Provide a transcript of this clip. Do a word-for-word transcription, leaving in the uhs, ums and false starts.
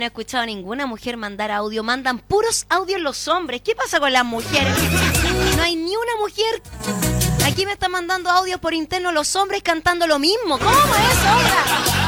no he escuchado a ninguna mujer mandar audio. Mandan puros audios los hombres. ¿Qué pasa con las mujeres? No hay ni una mujer. Aquí me están mandando audios por interno los hombres cantando lo mismo. ¿Cómo es, oiga?